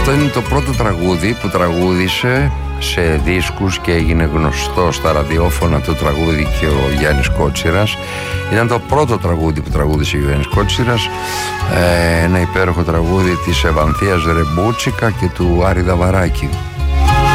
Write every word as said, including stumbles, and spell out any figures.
Αυτό είναι το πρώτο τραγούδι που τραγούδισε σε δίσκους και έγινε γνωστό στα ραδιόφωνα το τραγούδι και ο Γιάννης Κότσιρας. Ήταν το πρώτο τραγούδι που τραγούδισε ο Γιάννης Κότσιρας, ε, ένα υπέροχο τραγούδι της Ευανθίας Ρεμπούτσικα και του Άρη Δαβαράκη.